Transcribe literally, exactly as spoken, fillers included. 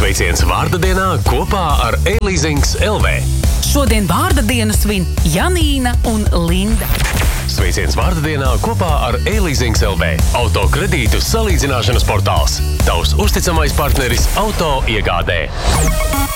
Sveiciens vārda dienā kopā ar E-Leasings L V. Šodien vārda dienu svin Janīna un Linda. Sveiciens vārda dienā kopā ar E-Leasings L V. Auto kredītu salīdzināšanas portāls. Tavs uzticamais partneris auto iegādē.